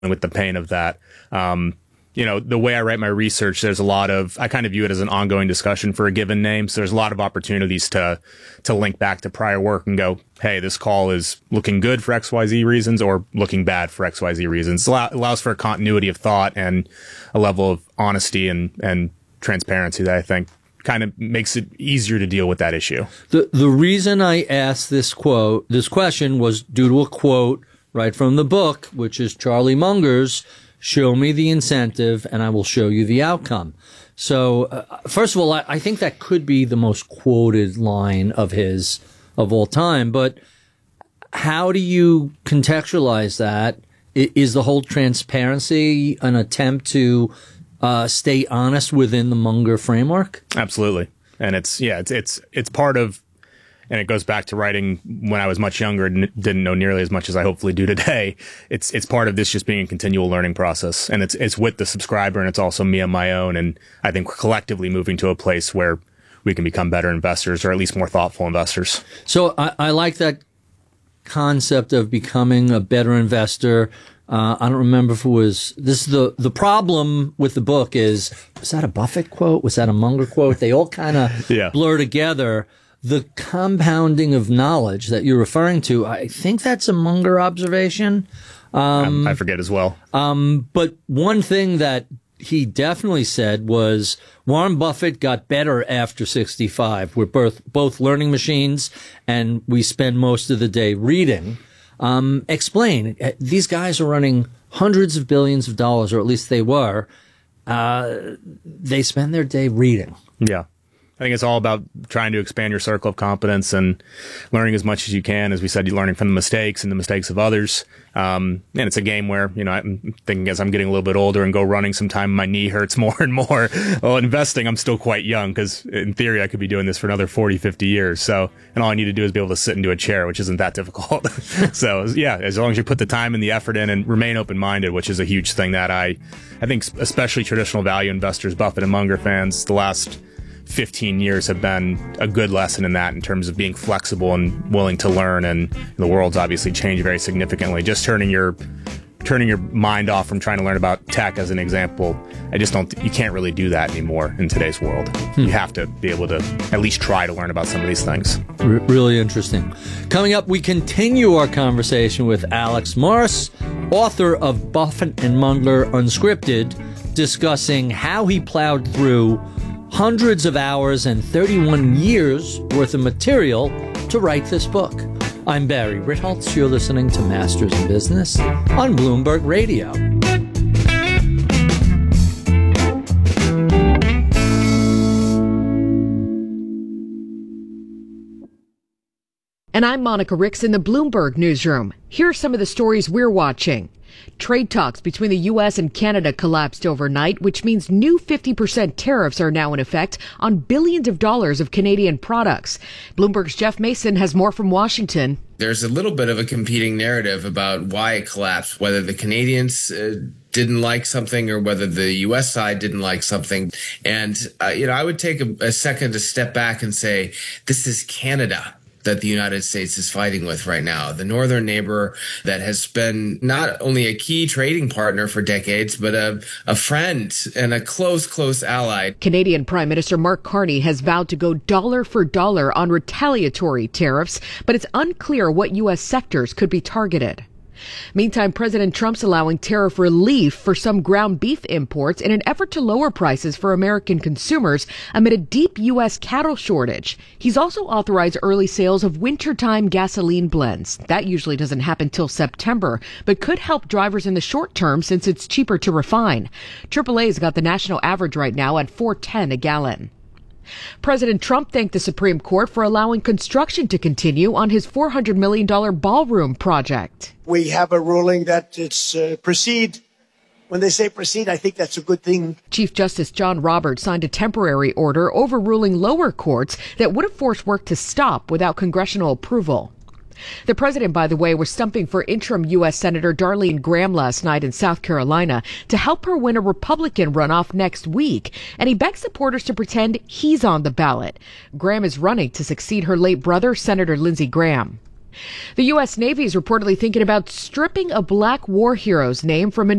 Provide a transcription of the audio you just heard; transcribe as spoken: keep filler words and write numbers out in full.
with the pain of that. Um, you know, the way I write my research, there's a lot of, I kind of view it as an ongoing discussion for a given name. So there's a lot of opportunities to, to link back to prior work and go, hey, this call is looking good for X Y Z reasons or looking bad for X Y Z reasons. It allows for a continuity of thought and a level of honesty and, and transparency that I think kind of makes it easier to deal with that issue. The, the reason I asked this quote, this question was due to a quote right from the book, which is Charlie Munger's, "Show me the incentive and I will show you the outcome." So, uh, first of all, I, I think that could be the most quoted line of his of all time. But how do you contextualize that? I, is the whole transparency an attempt to uh, stay honest within the Munger framework? Absolutely. And it's, yeah, it's, it's, it's part of, and it goes back to writing when I was much younger and didn't know nearly as much as I hopefully do today. It's it's part of this just being a continual learning process. And it's it's with the subscriber, and it's also me on my own. And I think we're collectively moving to a place where we can become better investors, or at least more thoughtful investors. So I, I like that concept of becoming a better investor. Uh, I don't remember if it was, this is the, the problem with the book is, was that a Buffett quote? Was that a Munger quote? They all kind of yeah. blur together. The compounding of knowledge that you're referring to, I think that's a Munger observation. Um, I forget as well. Um, but one thing that he definitely said was Warren Buffett got better after sixty-five. We're both, both learning machines, and we spend most of the day reading. Um, explain. These guys are running hundreds of billions of dollars, or at least they were. Uh, they spend their day reading. Yeah. I think it's all about trying to expand your circle of competence and learning as much as you can. As we said, you're learning from the mistakes and the mistakes of others. Um, and it's a game where, you know, I'm thinking as I'm getting a little bit older and go running, sometime my knee hurts more and more. Well, investing, I'm still quite young because in theory, I could be doing this for another forty, fifty years. So, and all I need to do is be able to sit into a chair, which isn't that difficult. So yeah, as long as you put the time and the effort in and remain open-minded, which is a huge thing that I, I think especially traditional value investors, Buffett and Munger fans, the last fifteen years have been a good lesson in that, in terms of being flexible and willing to learn. And the world's obviously changed very significantly. Just turning your turning your mind off from trying to learn about tech, as an example, I just don't, you can't really do that anymore in today's world. Hmm. You have to be able to at least try to learn about some of these things. R- really interesting. Coming up, we continue our conversation with Alex Morris, author of Buffett and Munger Unscripted, discussing how he plowed through hundreds of hours and thirty-one years worth of material to write this book. I'm Barry Ritholtz. You're listening to Masters in Business on Bloomberg Radio. And I'm Monica Ricks in the Bloomberg newsroom. Here are some of the stories we're watching. Trade talks between the U S and Canada collapsed overnight, which means new fifty percent tariffs are now in effect on billions of dollars of Canadian products. Bloomberg's Jeff Mason has more from Washington. There's a little bit of a competing narrative about why it collapsed, whether the Canadians uh, didn't like something or whether the U S side didn't like something. And, uh, you know, I would take a, a second to step back and say, this is Canada that the United States is fighting with right now. The northern neighbor that has been not only a key trading partner for decades, but a, a friend and a close, close ally. Canadian Prime Minister Mark Carney has vowed to go dollar for dollar on retaliatory tariffs, but it's unclear what U S sectors could be targeted. Meantime, President Trump's allowing tariff relief for some ground beef imports in an effort to lower prices for American consumers amid a deep U S cattle shortage. He's also authorized early sales of wintertime gasoline blends. That usually doesn't happen till September, but could help drivers in the short term since it's cheaper to refine. triple A's got the national average right now at four ten a gallon. President Trump thanked the Supreme Court for allowing construction to continue on his four hundred million dollars ballroom project. We have a ruling that it's uh, proceed. When they say proceed, I think that's a good thing. Chief Justice John Roberts signed a temporary order overruling lower courts that would have forced work to stop without congressional approval. The president, by the way, was stumping for interim U S Senator Darlene Graham last night in South Carolina to help her win a Republican runoff next week, and he begged supporters to pretend he's on the ballot. Graham is running to succeed her late brother, Senator Lindsey Graham. The U S. Navy is reportedly thinking about stripping a black war hero's name from a